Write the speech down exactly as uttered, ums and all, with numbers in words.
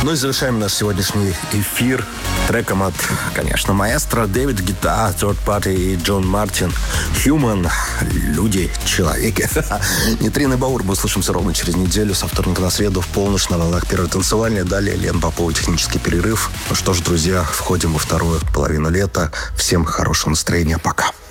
Ну и завершаем наш сегодняшний эфир треком от, конечно, маэстро Дэвид Гетта, Third Party и Джон Мартин. Human. Люди. Человеки. Нитрин и Баур. Мы услышимся ровно через неделю, со вторника на среду, в полночь на волнах первой танцевальной. Далее Лен Попова, технический перерыв. Ну что ж, друзья, входим во вторую половину лета. Всем хорошего настроения. Пока.